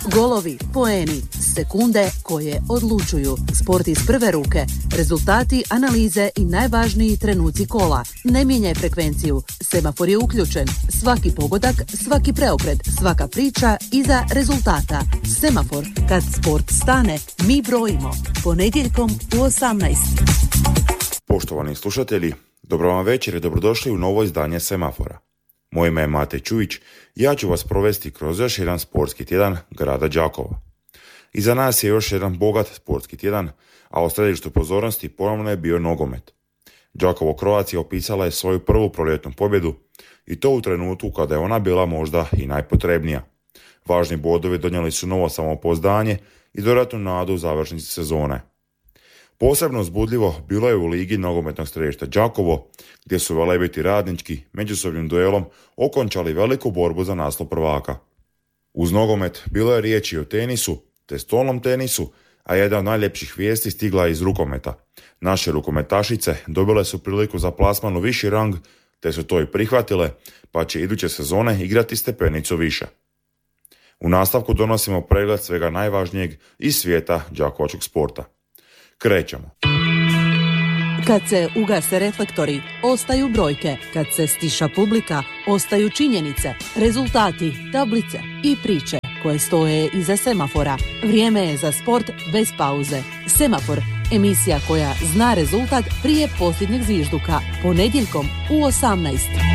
Golovi, poeni, sekunde koje odlučuju. Sport iz prve ruke, rezultati, analize i najvažniji trenuci kola. Ne mijenjaj frekvenciju. Semafor je uključen. Svaki pogodak, svaki preokret, svaka priča iza rezultata. Semafor. Kad sport stane, mi brojimo. Ponedjeljkom u 18. Poštovani slušatelji, dobro vam večer i dobrodošli u novo izdanje Semafora. Moje ime je Mate Čujić i ja ću vas provesti kroz još jedan sportski tjedan grada Đakova. Iza nas je još jedan bogat sportski tjedan, a u središtu pozornosti ponovno je bio nogomet. Đakovo Croatia opisala je svoju prvu proljetnu pobjedu i to u trenutku kada je ona bila možda i najpotrebnija. Važni bodovi donijeli su novo samopouzdanje i dodatnu nadu u završnici sezone. Posebno uzbudljivo bilo je u ligi nogometnog središta Đakovo, gdje su Velebiti Radnički međusobnim duelom okončali veliku borbu za naslov prvaka. Uz nogomet bilo je riječi o tenisu, te stolnom tenisu, a jedna od najljepših vijesti stigla je iz rukometa. Naše rukometašice dobile su priliku za plasman u viši rang, te su to i prihvatile, pa će iduće sezone igrati stepenicu više. U nastavku donosimo pregled svega najvažnijeg iz svijeta đakovačkog sporta. Krećemo. Kad se ugase reflektori, ostaju brojke. Kad se stiša publika, ostaju činjenice, rezultati, tablice i priče koje stoje iza semafora. Vrijeme je za sport bez pauze. Semafor, emisija koja zna rezultat prije posljednjeg zvižduka. Ponedjeljkom u 18.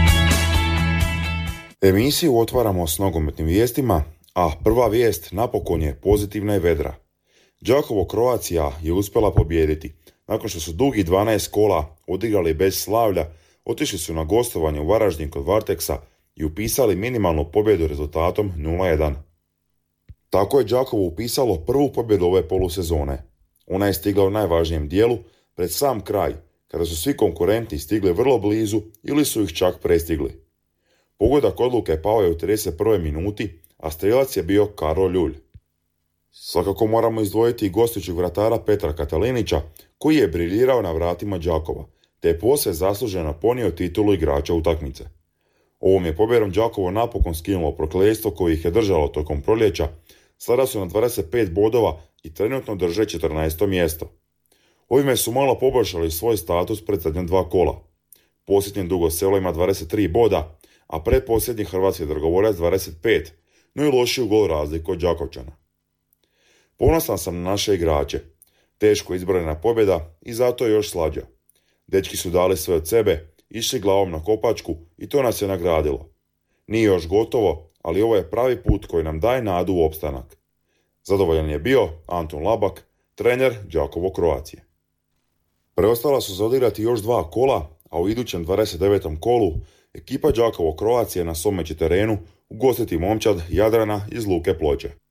Emisiju otvaramo s nogometnim vijestima, a prva vijest napokon je pozitivna i vedra. Đakovo Croatia je uspjela pobijediti. Nakon što su dugi 12 kola odigrali bez slavlja, otišli su na gostovanje u Varaždin kod Varteksa i upisali minimalnu pobjedu rezultatom 0-1. Tako je Đakovo upisalo prvu pobjedu ove polusezone. Ona je stigla u najvažnijem dijelu, pred sam kraj, kada su svi konkurenti stigli vrlo blizu ili su ih čak prestigli. Pogodak odluke pao je u 31. minuti, a strelac je bio Karlo Ljulj. Svakako moramo izdvojiti i gostujućeg vratara Petra Katalinića, koji je briljirao na vratima Đakova, te je poslije zasluženo ponio titulu igrača utakmice. Ovom je pobjedom Đakovo napokon skinulo prokletstvo koje ih je držalo tokom proljeća, sada su na 25 bodova i trenutno drže 14. mjesto. Ovime su malo poboljšali svoj status pred zadnja dva kola. Posljednje Dugo Selo ima 23 boda, a pretposljednji Hrvatski Dragovoljac 25, no i lošiju gol razliku od Đakovčana. Ponosan sam na naše igrače. Teško izborena pobjeda i zato je još slađa. Dečki su dali sve od sebe, išli glavom na kopačku i to nas je nagradilo. Nije još gotovo, ali ovo je pravi put koji nam daje nadu u opstanak. Zadovoljan je bio Anton Labak, trener Đakovo Croatia. Preostala su za odigrati još dva kola, a u idućem 29. kolu ekipa Đakovo Croatia na svom će terenu ugostiti momčad Jadrana iz Luke Ploče.